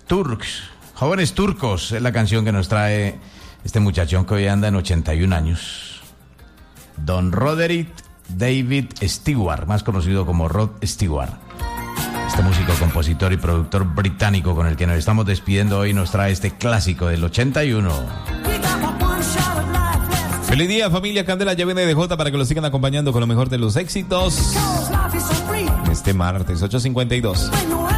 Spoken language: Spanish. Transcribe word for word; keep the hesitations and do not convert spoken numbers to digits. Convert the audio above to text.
Turks, Jóvenes Turcos, es la canción que nos trae este muchachón que hoy anda en ochenta y un años. Don Roderick David Stewart, más conocido como Rod Stewart. Este músico, compositor y productor británico con el que nos estamos despidiendo hoy nos trae este clásico del ochenta y uno. Feliz día, familia Candela, ya viene de J para que lo sigan acompañando con lo mejor de los éxitos. Este martes, ocho cincuenta y dos.